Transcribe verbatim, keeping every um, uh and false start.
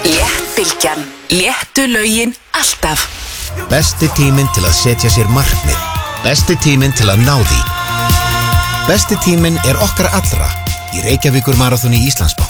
Léttbylgjan. Léttu lögin alltaf. Besti tíminn til að setja sér markmið. Besti tíminn til að ná því. Besti tíminn er okkar allra í Reykjavíkur maraþoni Íslandsbanka.